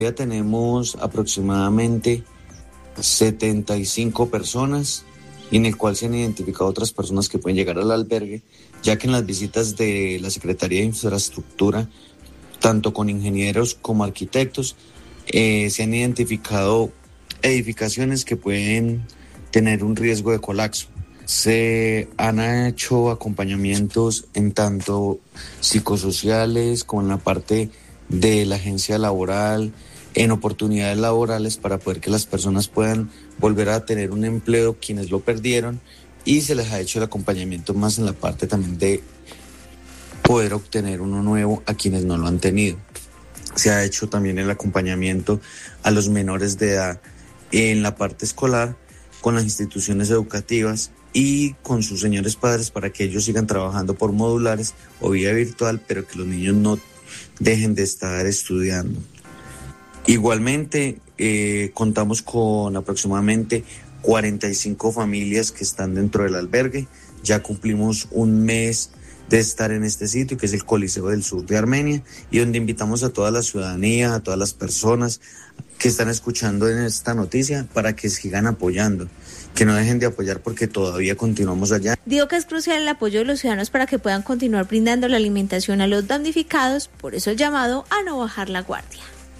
Ya tenemos aproximadamente 75 personas, en el cual se han identificado otras personas que pueden llegar al albergue, ya que en las visitas de la Secretaría de Infraestructura, tanto con ingenieros como arquitectos, se han identificado edificaciones que pueden tener un riesgo de colapso. Se han hecho acompañamientos en tanto psicosociales como en la parte de la agencia laboral, en oportunidades laborales para poder que las personas puedan volver a tener un empleo quienes lo perdieron, y se les ha hecho el acompañamiento más en la parte también de poder obtener uno nuevo a quienes no lo han tenido. Se ha hecho también el acompañamiento a los menores de edad en la parte escolar con las instituciones educativas y con sus señores padres para que ellos sigan trabajando por modulares o vía virtual, pero que los niños no dejen de estar estudiando. Igualmente, contamos con aproximadamente 45 familias que están dentro del albergue. Ya cumplimos un mes de estar en este sitio, que es el Coliseo del Sur de Armenia, y donde invitamos a toda la ciudadanía, a todas las personas que están escuchando en esta noticia para que sigan apoyando, que no dejen de apoyar porque todavía continuamos allá. Digo que es crucial el apoyo de los ciudadanos para que puedan continuar brindando la alimentación a los damnificados, por eso el llamado a no bajar la guardia.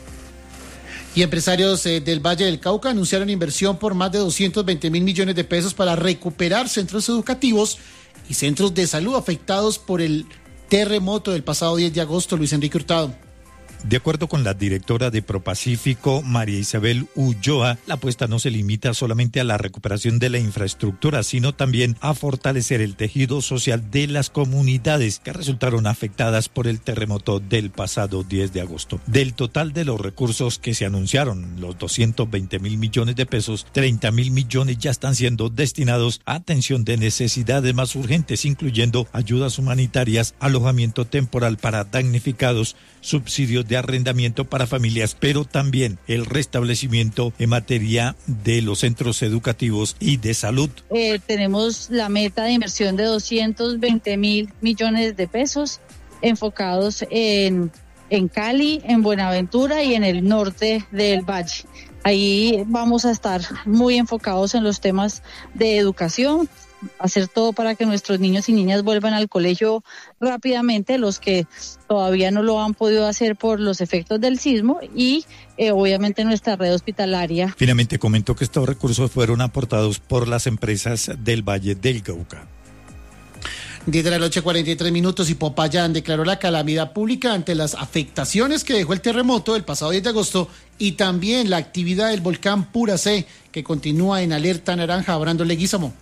Y empresarios del Valle del Cauca anunciaron inversión por más de 220.000 millones de pesos para recuperar centros educativos y centros de salud afectados por el terremoto del pasado 10 de agosto. Luis Enrique Hurtado. De acuerdo con la directora de ProPacífico, María Isabel Ulloa, la apuesta no se limita solamente a la recuperación de la infraestructura, sino también a fortalecer el tejido social de las comunidades que resultaron afectadas por el terremoto del pasado 10 de agosto. Del total de los recursos que se anunciaron, los 220.000 millones de pesos, 30.000 millones ya están siendo destinados a atención de necesidades más urgentes, incluyendo ayudas humanitarias, alojamiento temporal para damnificados, subsidios de arrendamiento para familias, pero también el restablecimiento en materia de los centros educativos y de salud. Tenemos la meta de inversión de 220.000 millones de pesos enfocados en Cali, en Buenaventura y en el norte del Valle. Ahí vamos a estar muy enfocados en los temas de educación, hacer todo para que nuestros niños y niñas vuelvan al colegio rápidamente, los que todavía no lo han podido hacer por los efectos del sismo, y obviamente nuestra red hospitalaria. Finalmente comentó que estos recursos fueron aportados por las empresas del Valle del Cauca. 10 de la noche, 43 minutos, y Popayán declaró la calamidad pública ante las afectaciones que dejó el terremoto del pasado 10 de agosto y también la actividad del volcán Puracé, que continúa en alerta naranja. Brando Leguízamo.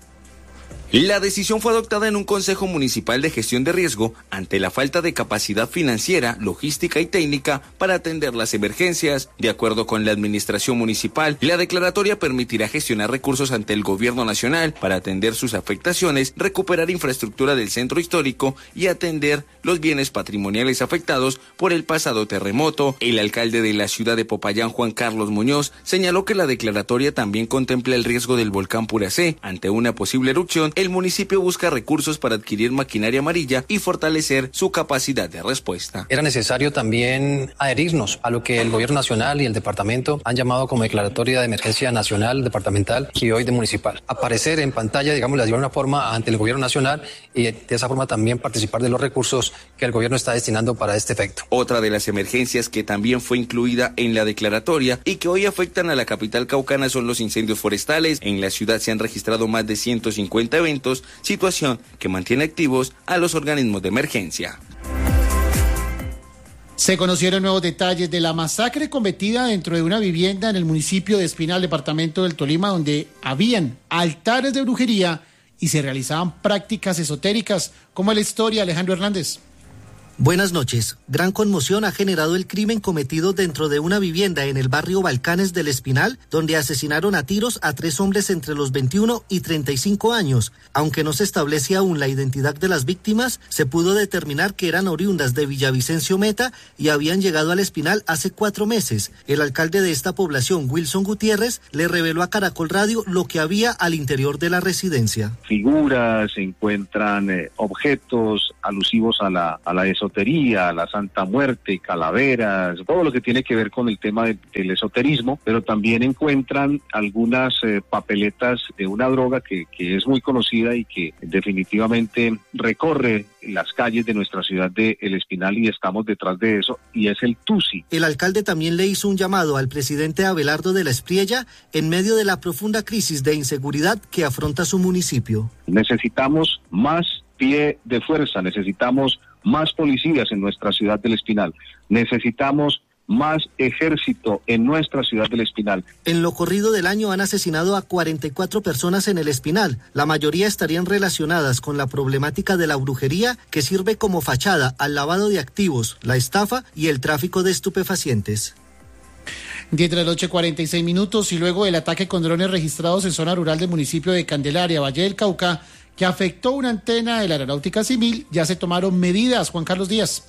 La decisión fue adoptada en un Consejo Municipal de Gestión de Riesgo ante la falta de capacidad financiera, logística y técnica para atender las emergencias. De acuerdo con la administración municipal, la declaratoria permitirá gestionar recursos ante el gobierno nacional para atender sus afectaciones, recuperar infraestructura del centro histórico y atender los bienes patrimoniales afectados por el pasado terremoto. El alcalde de la ciudad de Popayán, Juan Carlos Muñoz, señaló que la declaratoria también contempla el riesgo del volcán Puracé. Ante una posible erupción, el municipio busca recursos para adquirir maquinaria amarilla y fortalecer su capacidad de respuesta. Era necesario también adherirnos a lo que el gobierno nacional y el departamento han llamado como declaratoria de emergencia nacional, departamental y hoy de municipal. Aparecer en pantalla, digamos, de alguna forma ante el gobierno nacional y de esa forma también participar de los recursos que el gobierno está destinando para este efecto. Otra de las emergencias que también fue incluida en la declaratoria y que hoy afectan a la capital caucana son los incendios forestales. En la ciudad se han registrado más de 150 eventos, situación que mantiene activos a los organismos de emergencia. Se conocieron nuevos detalles de la masacre cometida dentro de una vivienda en el municipio de Espinal, departamento del Tolima, donde habían altares de brujería y se realizaban prácticas esotéricas. ¿Cómo es la historia, Alejandro Hernández? Buenas noches. Gran conmoción ha generado el crimen cometido dentro de una vivienda en el barrio Balcanes del Espinal, donde asesinaron a tiros a 3 hombres entre los 21 y 35 años. Aunque no se establece aún la identidad de las víctimas, se pudo determinar que eran oriundas de Villavicencio Meta y habían llegado al Espinal hace 4 meses. El alcalde de esta población, Wilson Gutiérrez, le reveló a Caracol Radio lo que había al interior de la residencia. Figuras, se encuentran objetos alusivos a la esotería esotería, la Santa Muerte, calaveras, todo lo que tiene que ver con el tema del esoterismo, pero también encuentran algunas papeletas de una droga que es muy conocida y que definitivamente recorre las calles de nuestra ciudad de El Espinal, y estamos detrás de eso, y es el tusi. El alcalde también le hizo un llamado al presidente Abelardo de la Espriella en medio de la profunda crisis de inseguridad que afronta su municipio. Necesitamos más pie de fuerza, necesitamos más policías en nuestra ciudad del Espinal, necesitamos más ejército en nuestra ciudad del Espinal. En lo corrido del año han asesinado a 44 personas en el Espinal. La mayoría estarían relacionadas con la problemática de la brujería, que sirve como fachada al lavado de activos, la estafa y el tráfico de estupefacientes. 10 de la noche, 46 minutos, y luego el ataque con drones registrados en zona rural del municipio de Candelaria, Valle del Cauca, que afectó una antena de la Aeronáutica Civil, ya se tomaron medidas. Juan Carlos Díaz.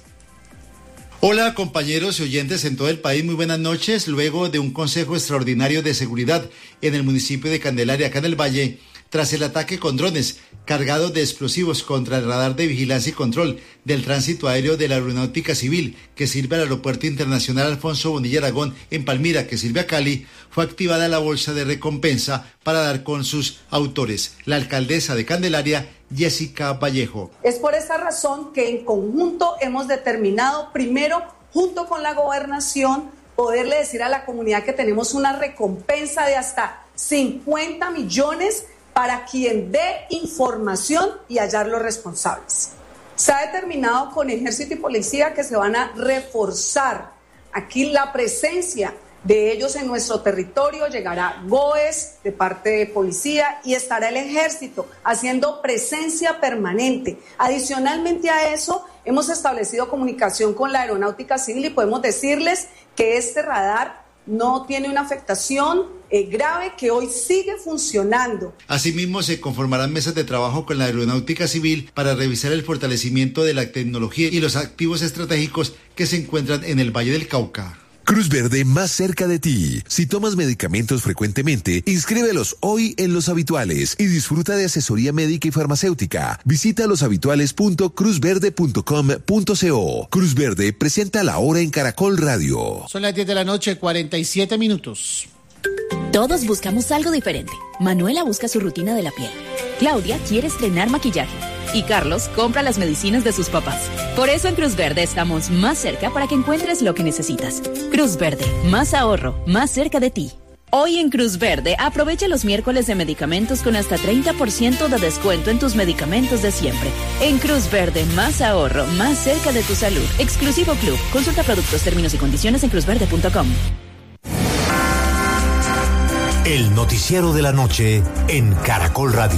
Hola compañeros y oyentes en todo el país, muy buenas noches. Luego de un consejo extraordinario de seguridad en el municipio de Candelaria, acá en el Valle, tras el ataque con drones cargados de explosivos contra el radar de vigilancia y control del tránsito aéreo de la Aeronáutica Civil, que sirve al Aeropuerto Internacional Alfonso Bonilla Aragón en Palmira, que sirve a Cali, fue activada la bolsa de recompensa para dar con sus autores. La alcaldesa de Candelaria, Jessica Vallejo. Es por esa razón que en conjunto hemos determinado, primero, junto con la gobernación, poderle decir a la comunidad que tenemos una recompensa de hasta 50 millones para quien dé información y hallar los responsables. Se ha determinado con Ejército y Policía que se van a reforzar aquí la presencia de ellos en nuestro territorio. Llegará GOES de parte de Policía y estará el Ejército haciendo presencia permanente. Adicionalmente a eso, hemos establecido comunicación con la Aeronáutica Civil y podemos decirles que este radar no tiene una afectación grave, que hoy sigue funcionando. Asimismo, se conformarán mesas de trabajo con la Aeronáutica Civil para revisar el fortalecimiento de la tecnología y los activos estratégicos que se encuentran en el Valle del Cauca. Cruz Verde más cerca de ti. Si tomas medicamentos frecuentemente, inscríbelos hoy en Los Habituales y disfruta de asesoría médica y farmacéutica. Visita loshabituales.cruzverde.com.co. Cruz Verde presenta La Hora en Caracol Radio. Son las 10 de la noche, 47 minutos. Todos buscamos algo diferente. Manuela busca su rutina de la piel. Claudia quiere estrenar maquillaje. Y Carlos compra las medicinas de sus papás. Por eso en Cruz Verde estamos más cerca para que encuentres lo que necesitas. Cruz Verde, más ahorro, más cerca de ti. Hoy en Cruz Verde, aprovecha los miércoles de medicamentos con hasta 30% de descuento en tus medicamentos de siempre. En Cruz Verde, más ahorro, más cerca de tu salud. Exclusivo Club. Consulta productos, términos y condiciones en cruzverde.com. El noticiero de la noche en Caracol Radio.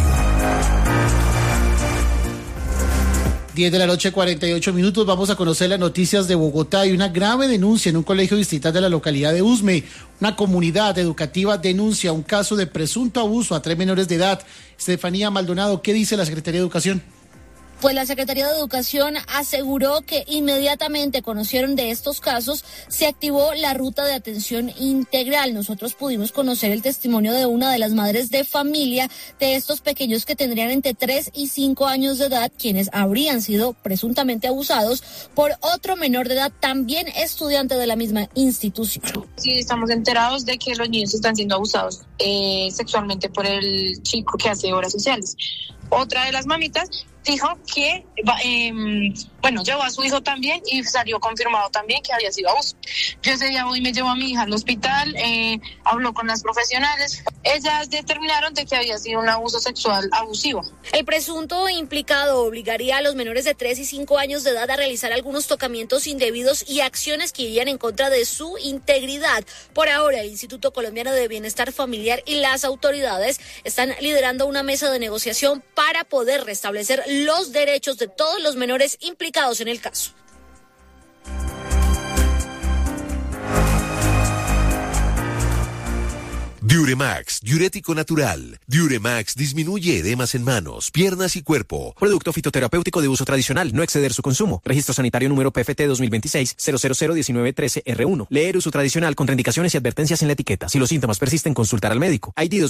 10 de la noche, 48 minutos. Vamos a conocer las noticias de Bogotá. Hay una grave denuncia en un colegio distrital de la localidad de Usme. Una comunidad educativa denuncia un caso de presunto abuso a 3 menores de edad. Estefanía Maldonado, ¿qué dice la Secretaría de Educación? Pues la Secretaría de Educación aseguró que inmediatamente conocieron de estos casos, se activó la ruta de atención integral. Nosotros pudimos conocer el testimonio de una de las madres de familia de estos pequeños que tendrían entre 3 y 5 años de edad, quienes habrían sido presuntamente abusados por otro menor de edad, también estudiante de la misma institución. Sí, estamos enterados de que los niños están siendo abusados sexualmente por el chico que hace horas sociales. Otra de las mamitas dijo que, llevó a su hijo también y salió confirmado también que había sido abuso. Yo ese día me llevó a mi hija al hospital, habló con las profesionales. Ellas determinaron de que había sido un abuso sexual abusivo. El presunto implicado obligaría a los menores de 3 y 5 años de edad a realizar algunos tocamientos indebidos y acciones que irían en contra de su integridad. Por ahora, el Instituto Colombiano de Bienestar Familiar y las autoridades están liderando una mesa de negociación para poder restablecer los derechos de todos los menores implicados en el caso. Diuremax, diurético natural. Diuremax disminuye edemas en manos, piernas y cuerpo. Producto fitoterapéutico de uso tradicional, no exceder su consumo. Registro sanitario número PFT 2026-0001913-R1. Leer uso tradicional, contraindicaciones y advertencias en la etiqueta. Si los síntomas persisten, consultar al médico. ID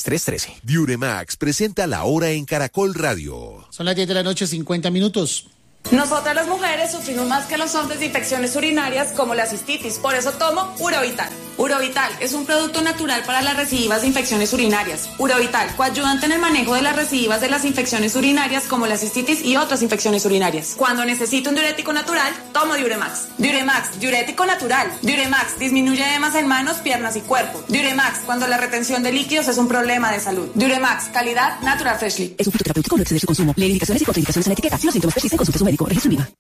2026-006-313. Diuremax presenta La Hora en Caracol Radio. Son las 10 de la noche, 50 minutos. Nosotras las mujeres sufrimos más que los hombres de infecciones urinarias como la cistitis, por eso tomo Urovital. Urovital es un producto natural para las recidivas de infecciones urinarias. Urovital, coayudante en el manejo de las recidivas de las infecciones urinarias como la cistitis y otras infecciones urinarias. Cuando necesito un diurético natural, tomo Diuremax. Diuremax, diurético natural. Diuremax disminuye edemas en manos, piernas y cuerpo. Diuremax, cuando la retención de líquidos es un problema de salud. Diuremax, calidad Natural Freshly. Es un fruto terapéutico, no excede su consumo. Lee indicaciones y contraindicaciones en la etiqueta. Si los síntomas persisten, consulte a su médico. Registro IVA.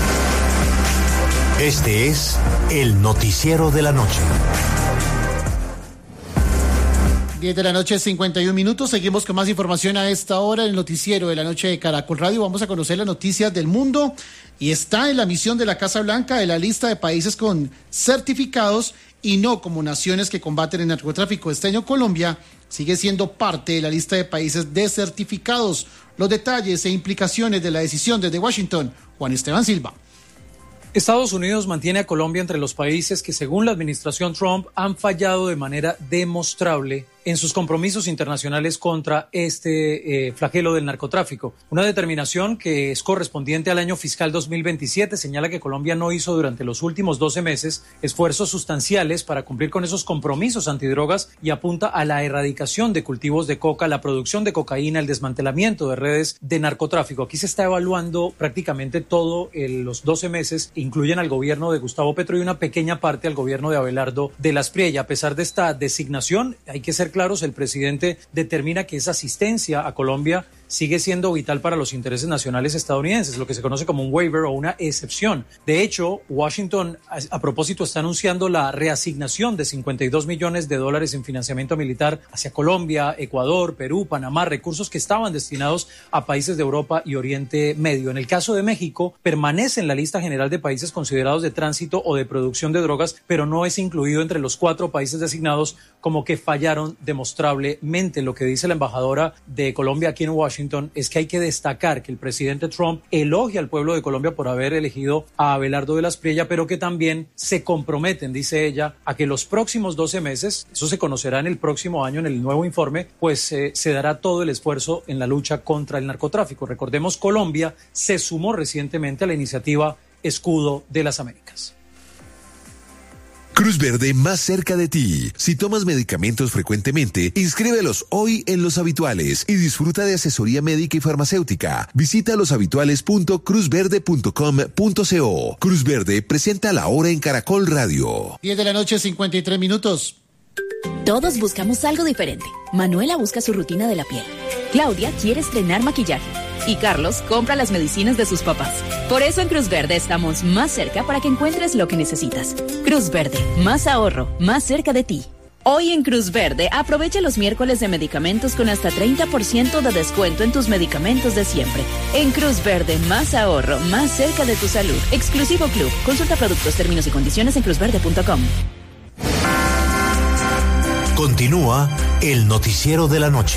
Este es el noticiero de la noche. 10 de la noche, 51 minutos. Seguimos con más información a esta hora en el noticiero de la noche de Caracol Radio. Vamos a conocer las noticias del mundo y está en la misión de la Casa Blanca de la lista de países con certificados y no como naciones que combaten el narcotráfico. Este año Colombia sigue siendo parte de la lista de países desertificados. Los detalles e implicaciones de la decisión desde Washington, Juan Esteban Silva. Estados Unidos mantiene a Colombia entre los países que, según la administración Trump, han fallado de manera demostrable en sus compromisos internacionales contra este flagelo del narcotráfico. Una determinación que es correspondiente al año fiscal 2027 señala que Colombia no hizo durante los últimos 12 meses esfuerzos sustanciales para cumplir con esos compromisos antidrogas y apunta a la erradicación de cultivos de coca, la producción de cocaína, el desmantelamiento de redes de narcotráfico. Aquí se está evaluando prácticamente todo los 12 meses, incluyen al gobierno de Gustavo Petro y una pequeña parte al gobierno de Abelardo de la Espriella. A pesar de esta designación, hay que ser claros, el presidente determina que esa asistencia a Colombia sigue siendo vital para los intereses nacionales estadounidenses, lo que se conoce como un waiver o una excepción. De hecho, Washington, a propósito, está anunciando la reasignación de $52 millones en financiamiento militar hacia Colombia, Ecuador, Perú, Panamá, recursos que estaban destinados a países de Europa y Oriente Medio. En el caso de México, permanece en la lista general de países considerados de tránsito o de producción de drogas, pero no es incluido entre los 4 países designados como que fallaron demostrablemente. Lo que dice la embajadora de Colombia aquí en Washington es que hay que destacar que el presidente Trump elogia al pueblo de Colombia por haber elegido a Abelardo de la Espriella, pero que también se comprometen, dice ella, a que los próximos 12 meses, eso se conocerá en el próximo año en el nuevo informe, pues se dará todo el esfuerzo en la lucha contra el narcotráfico. Recordemos, Colombia se sumó recientemente a la iniciativa Escudo de las Américas. Cruz Verde más cerca de ti. Si tomas medicamentos frecuentemente, inscríbelos hoy en Los Habituales y disfruta de asesoría médica y farmacéutica. Visita loshabituales.cruzverde.com.co. Cruz Verde presenta la hora en Caracol Radio. 10 de la noche, 53 minutos. Todos buscamos algo diferente. Manuela busca su rutina de la piel. Claudia quiere estrenar maquillaje. Y Carlos compra las medicinas de sus papás. Por eso en Cruz Verde estamos más cerca para que encuentres lo que necesitas. Cruz Verde, más ahorro, más cerca de ti. Hoy en Cruz Verde, aprovecha los miércoles de medicamentos con hasta 30% de descuento en tus medicamentos de siempre. En Cruz Verde, más ahorro, más cerca de tu salud. Exclusivo Club. Consulta productos, términos y condiciones en cruzverde.com. Continúa el noticiero de la noche.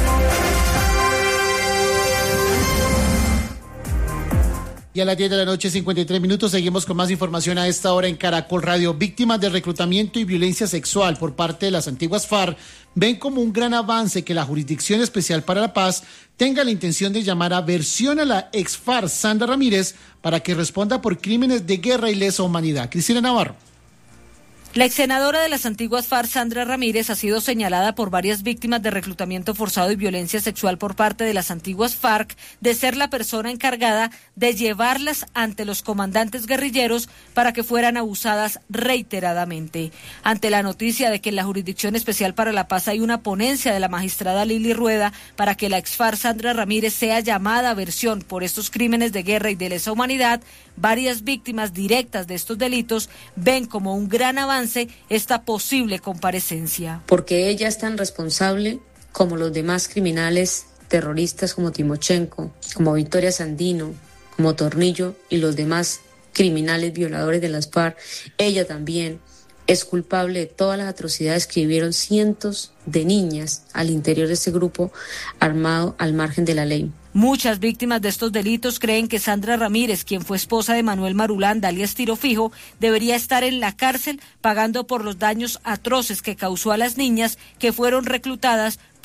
Y a las 10 de la noche, 53 minutos, seguimos con más información a esta hora en Caracol Radio. Víctimas de reclutamiento y violencia sexual por parte de las antiguas FARC ven como un gran avance que la Jurisdicción Especial para la Paz tenga la intención de llamar a versión a la ex FARC Sandra Ramírez para que responda por crímenes de guerra y lesa humanidad. Cristina Navarro. La ex senadora de las antiguas FARC, Sandra Ramírez, ha sido señalada por varias víctimas de reclutamiento forzado y violencia sexual por parte de las antiguas FARC de ser la persona encargada de llevarlas ante los comandantes guerrilleros para que fueran abusadas reiteradamente. Ante la noticia de que en la Jurisdicción Especial para la Paz hay una ponencia de la magistrada Lili Rueda para que la ex FARC, Sandra Ramírez, sea llamada a versión por estos crímenes de guerra y de lesa humanidad, varias víctimas directas de estos delitos ven como un gran avance esta posible comparecencia. Porque ella es tan responsable como los demás criminales terroristas como Timochenko, como Victoria Sandino, como Tornillo y los demás criminales violadores de las FARC. Ella también es culpable de todas las atrocidades que vivieron cientos de niñas al interior de este grupo armado al margen de la ley. Muchas víctimas de estos delitos creen que Sandra Ramírez, quien fue esposa de Manuel Marulanda, alias Tiro Fijo, debería estar en la cárcel pagando por los daños atroces que causó a las niñas que fueron reclutadas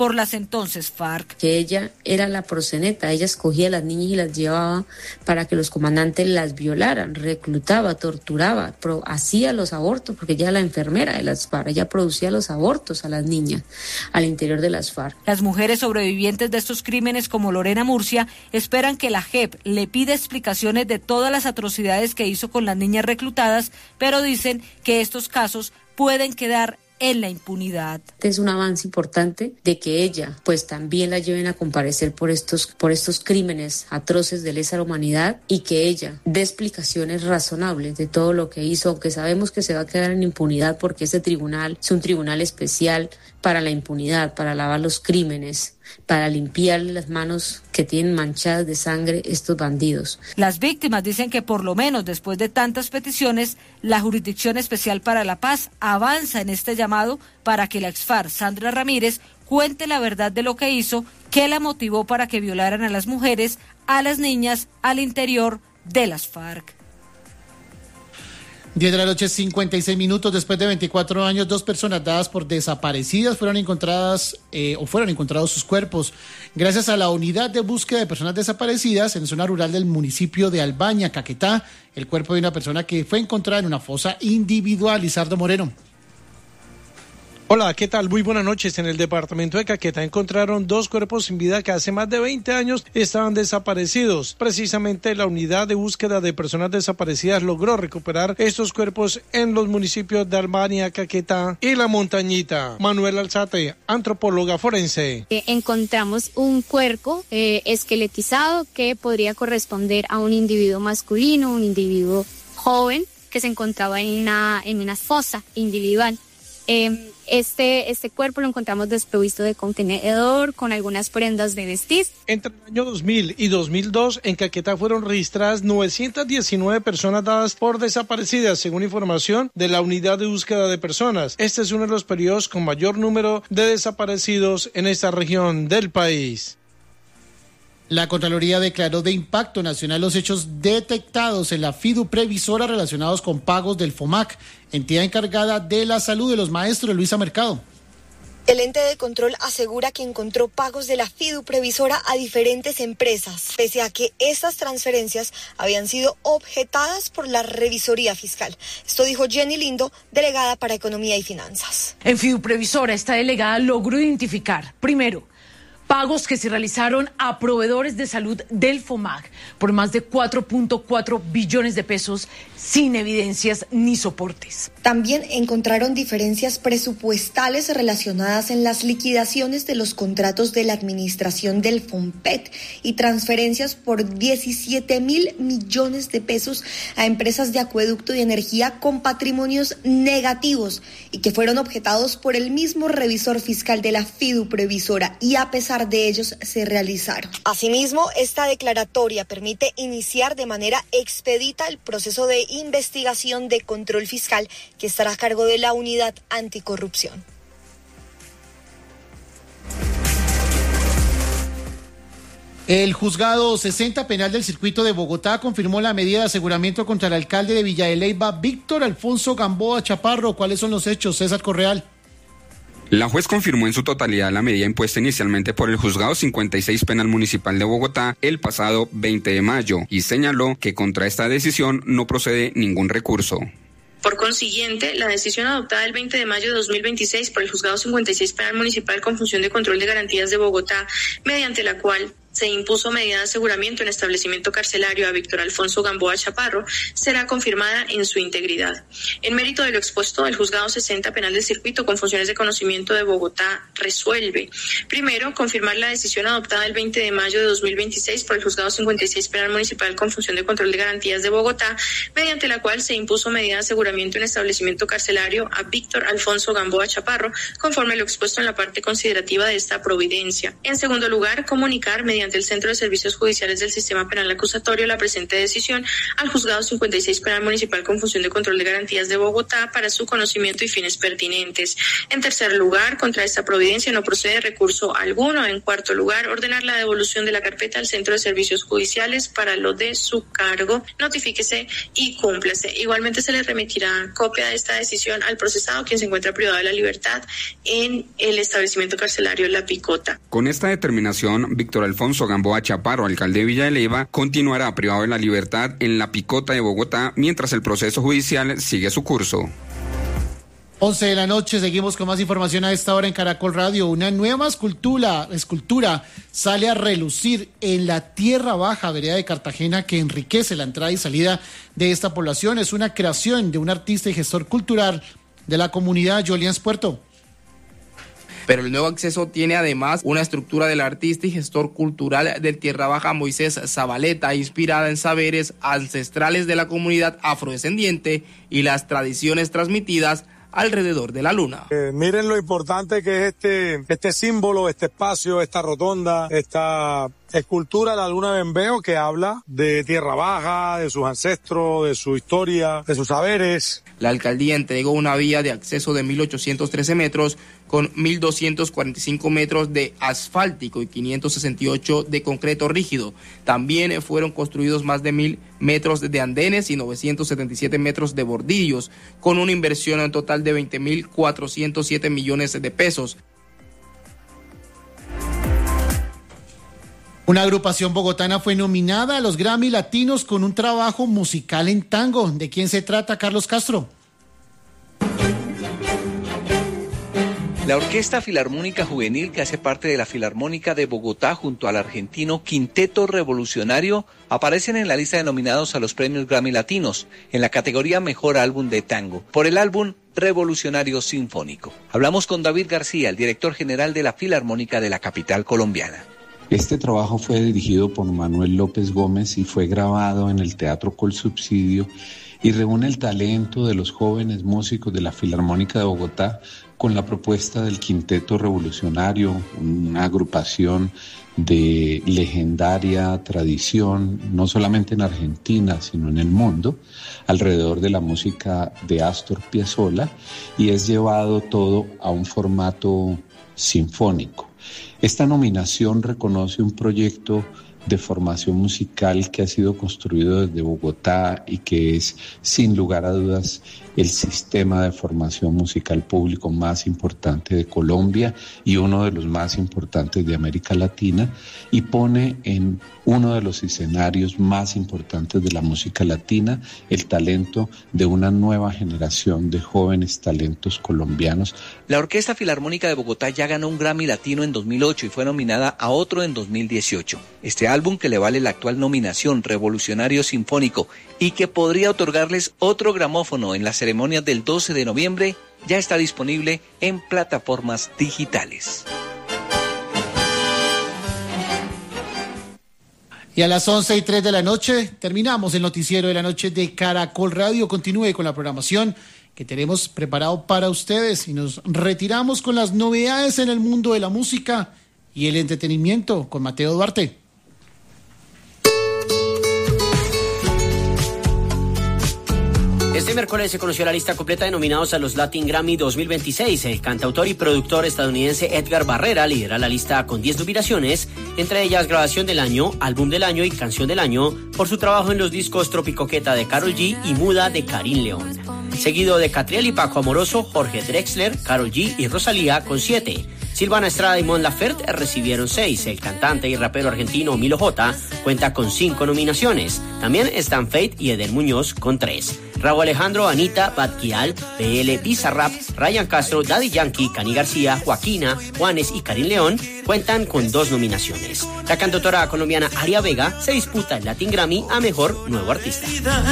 por las entonces FARC. Que ella era la proxeneta, ella escogía a las niñas y las llevaba para que los comandantes las violaran, reclutaba, torturaba, hacía los abortos, porque ella era la enfermera de las FARC, ella producía los abortos a las niñas al interior de las FARC. Las mujeres sobrevivientes de estos crímenes, como Lorena Murcia, esperan que la JEP le pida explicaciones de todas las atrocidades que hizo con las niñas reclutadas, pero dicen que estos casos pueden quedar en la impunidad. Es un avance importante de que ella pues también la lleven a comparecer por estos crímenes atroces de lesa humanidad y que ella dé explicaciones razonables de todo lo que hizo, aunque sabemos que se va a quedar en impunidad porque este tribunal es un tribunal especial para la impunidad, para lavar los crímenes, para limpiarle las manos que tienen manchadas de sangre estos bandidos. Las víctimas dicen que por lo menos después de tantas peticiones, la Jurisdicción Especial para la Paz avanza en este llamado para que la ex-FARC Sandra Ramírez cuente la verdad de lo que hizo, que la motivó para que violaran a las mujeres, a las niñas, al interior de las FARC. 10 de la noche, 56 minutos. Después de 24 años, 2 personas dadas por desaparecidas fueron encontrados sus cuerpos. Gracias a la unidad de búsqueda de personas desaparecidas en zona rural del municipio de Albaña, Caquetá, el cuerpo de una persona que fue encontrada en una fosa individual. Lizardo Moreno. Hola, ¿qué tal? Muy buenas noches. En el departamento de Caquetá encontraron 2 cuerpos sin vida que hace más de 20 años estaban desaparecidos. Precisamente la unidad de búsqueda de personas desaparecidas logró recuperar estos cuerpos en los municipios de Albania, Caquetá y La Montañita. Manuel Alzate, antropóloga forense. Encontramos un cuerpo esqueletizado que podría corresponder a un individuo masculino, un individuo joven que se encontraba en una fosa individual. Este cuerpo lo encontramos desprovisto de contenedor con algunas prendas de vestir. Entre el año 2000 y 2002 en Caquetá fueron registradas 919 personas dadas por desaparecidas, según información de la Unidad de Búsqueda de Personas. Este es uno de los periodos con mayor número de desaparecidos en esta región del país. La Contraloría declaró de impacto nacional los hechos detectados en la FIDU Previsora relacionados con pagos del FOMAC, entidad encargada de la salud de los maestros. Luisa Mercado. El ente de control asegura que encontró pagos de la FIDU Previsora a diferentes empresas, pese a que estas transferencias habían sido objetadas por la revisoría fiscal. Esto dijo Jenny Lindo, delegada para Economía y Finanzas. En FIDU Previsora, esta delegada logró identificar, primero, pagos que se realizaron a proveedores de salud del FOMAC por más de 4.4 billones de pesos sin evidencias ni soportes. También encontraron diferencias presupuestales relacionadas en las liquidaciones de los contratos de la administración del FOMPET y transferencias por 17.000 millones de pesos a empresas de acueducto y energía con patrimonios negativos y que fueron objetados por el mismo revisor fiscal de la FIDU Previsora, y a pesar de ellos se realizaron. Asimismo, esta declaratoria permite iniciar de manera expedita el proceso de investigación de control fiscal que estará a cargo de la Unidad Anticorrupción. El juzgado 60 penal del circuito de Bogotá confirmó la medida de aseguramiento contra el alcalde de Villa de Leyva, Víctor Alfonso Gamboa Chaparro. ¿Cuáles son los hechos, César Correal? La juez confirmó en su totalidad la medida impuesta inicialmente por el Juzgado 56 Penal Municipal de Bogotá el pasado 20 de mayo y señaló que contra esta decisión no procede ningún recurso. Por consiguiente, la decisión adoptada el 20 de mayo de 2026 por el Juzgado 56 Penal Municipal con función de control de garantías de Bogotá, mediante la cual se impuso medida de aseguramiento en establecimiento carcelario a Víctor Alfonso Gamboa Chaparro, será confirmada en su integridad. En mérito de lo expuesto, el Juzgado 60 Penal del Circuito con funciones de conocimiento de Bogotá resuelve. Primero, confirmar la decisión adoptada el 20 de mayo de 2026 por el Juzgado 56 Penal Municipal con función de control de garantías de Bogotá, mediante la cual se impuso medida de aseguramiento en establecimiento carcelario a Víctor Alfonso Gamboa Chaparro, conforme a lo expuesto en la parte considerativa de esta providencia. En segundo lugar, comunicar mediante mediante el Centro de Servicios Judiciales del Sistema Penal Acusatorio la presente decisión al Juzgado 56 Penal Municipal con función de control de garantías de Bogotá para su conocimiento y fines pertinentes. En tercer lugar, contra esta providencia no procede recurso alguno. En cuarto lugar, ordenar la devolución de la carpeta al Centro de Servicios Judiciales para lo de su cargo. Notifíquese y cúmplase. Igualmente se le remitirá copia de esta decisión al procesado, quien se encuentra privado de la libertad en el establecimiento carcelario La Picota. Con esta determinación, Víctor Alfonso Gamboa Chaparro, alcalde de Villa de Leyva, continuará privado de la libertad en La Picota de Bogotá mientras el proceso judicial sigue su curso. 11 de la noche, seguimos con más información a esta hora en Caracol Radio. Una nueva escultura sale a relucir en la Tierra Baja, vereda de Cartagena, que enriquece la entrada y salida de esta población. Es una creación de un artista y gestor cultural de la comunidad, Jolians Puerto. Pero el nuevo acceso tiene además una estructura del artista y gestor cultural del Tierra Baja, Moisés Zabaleta, inspirada en saberes ancestrales de la comunidad afrodescendiente y las tradiciones transmitidas alrededor de la luna. Miren lo importante que es este símbolo, este espacio, esta rotonda, esta escultura de la luna de Bembeo, que habla de Tierra Baja, de sus ancestros, de su historia, de sus saberes. La alcaldía entregó una vía de acceso de 1.813 metros con 1.245 metros de asfáltico y 568 de concreto rígido. También fueron construidos más de 1.000 metros de andenes y 977 metros de bordillos, con una inversión en total de 20.407 millones de pesos. Una agrupación bogotana fue nominada a los Grammy Latinos con un trabajo musical en tango. ¿De quién se trata, Carlos Castro? La Orquesta Filarmónica Juvenil, que hace parte de la Filarmónica de Bogotá junto al argentino Quinteto Revolucionario, aparecen en la lista de nominados a los premios Grammy Latinos en la categoría Mejor Álbum de Tango por el álbum Revolucionario Sinfónico. Hablamos con David García, el director general de la Filarmónica de la capital colombiana. Este trabajo fue dirigido por Manuel López Gómez y fue grabado en el Teatro Colsubsidio y reúne el talento de los jóvenes músicos de la Filarmónica de Bogotá con la propuesta del Quinteto Revolucionario, una agrupación de legendaria tradición, no solamente en Argentina, sino en el mundo, alrededor de la música de Astor Piazzolla, y es llevado todo a un formato sinfónico. Esta nominación reconoce un proyecto de formación musical que ha sido construido desde Bogotá y que es, sin lugar a dudas, el sistema de formación musical público más importante de Colombia y uno de los más importantes de América Latina, y pone en uno de los escenarios más importantes de la música latina el talento de una nueva generación de jóvenes talentos colombianos. La Orquesta Filarmónica de Bogotá ya ganó un Grammy Latino en 2008 y fue nominada a otro en 2018. Este álbum, que le vale la actual nominación Revolucionario Sinfónico y que podría otorgarles otro gramófono en las ceremonias del 12 de noviembre, ya está disponible en plataformas digitales. Y a las 11:03 de la noche terminamos el noticiero de la noche de Caracol Radio. Continúe con la programación que tenemos preparado para ustedes y nos retiramos con las novedades en el mundo de la música y el entretenimiento con Mateo Duarte. Este miércoles se conoció la lista completa de nominados a los Latin Grammy 2026. El cantautor y productor estadounidense Edgar Barrera lidera la lista con 10 nominaciones, entre ellas Grabación del Año, Álbum del Año y Canción del Año, por su trabajo en los discos Tropicoqueta de Karol G y Muda de Karin León. Seguido de Catriel y Paco Amoroso, Jorge Drexler, Karol G y Rosalía con 7. Silvana Estrada y Mon Laferte recibieron 6. El cantante y rapero argentino Milo J cuenta con 5 nominaciones. También están Fate y Eden Muñoz con 3. Raúl Alejandro, Anita, Badkial, PL, Bizarrap, Ryan Castro, Daddy Yankee, Cani García, Joaquina, Juanes y Karin León cuentan con 2 nominaciones. La cantautora colombiana Aria Vega se disputa el Latin Grammy a Mejor Nuevo Artista.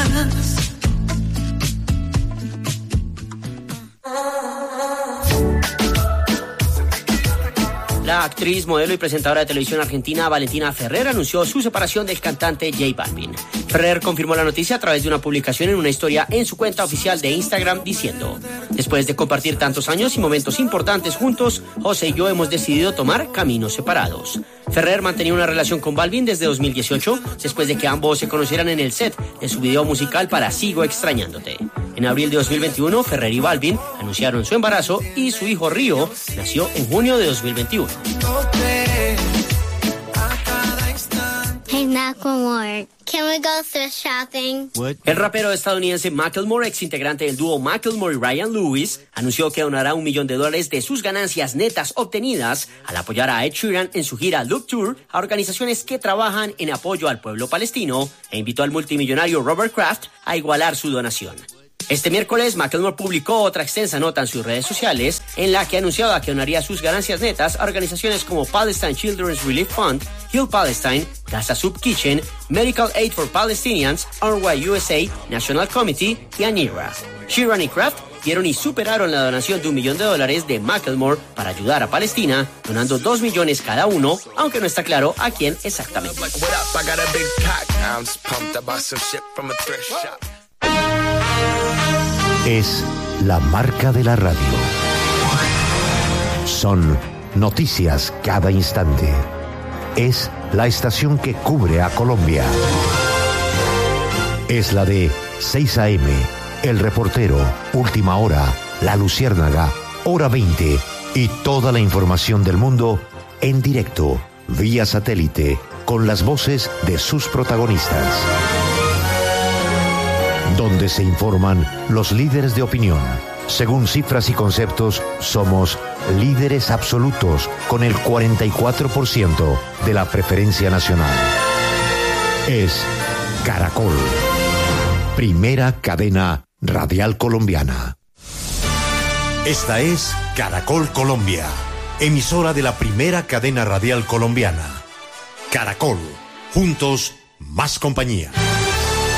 La actriz, modelo y presentadora de televisión argentina Valentina Ferrer anunció su separación del cantante J Balvin. Ferrer confirmó la noticia a través de una publicación en una historia en su cuenta oficial de Instagram diciendo: Después de compartir tantos años y momentos importantes juntos, José y yo hemos decidido tomar caminos separados. Ferrer mantenía una relación con Balvin desde 2018, después de que ambos se conocieran en el set de su video musical para Sigo Extrañándote. En abril de 2021, Ferrer y Balvin anunciaron su embarazo y su hijo Río nació en junio de 2021. Hey, Macklemore, can we go thrift shopping? El rapero estadounidense Macklemore, ex integrante del dúo Macklemore y Ryan Lewis, anunció que donará $1 millón de sus ganancias netas obtenidas al apoyar a Ed Sheeran en su gira Look Tour a organizaciones que trabajan en apoyo al pueblo palestino e invitó al multimillonario Robert Kraft a igualar su donación. Este miércoles, Macklemore publicó otra extensa nota en sus redes sociales en la que anunciaba que donaría sus ganancias netas a organizaciones como Palestine Children's Relief Fund, Heal Palestine, Gaza Soup Kitchen, Medical Aid for Palestinians, UNRWA USA, National Committee y ANIRA. Sheeran y Kraft dieron y superaron la donación de $1 millón de Macklemore para ayudar a Palestina, donando 2 millones cada uno, aunque no está claro a quién exactamente. Es la marca de la radio. Son noticias cada instante. Es la estación que cubre a Colombia. Es la de 6 AM, El Reportero, Última Hora, La Luciérnaga, Hora 20 y toda la información del mundo en directo, vía satélite, con las voces de sus protagonistas. Donde se informan los líderes de opinión. Según cifras y conceptos, somos líderes absolutos con el 44% de la preferencia nacional. Es Caracol, primera cadena radial colombiana. Esta es Caracol Colombia, emisora de la primera cadena radial colombiana. Caracol, juntos, más compañía.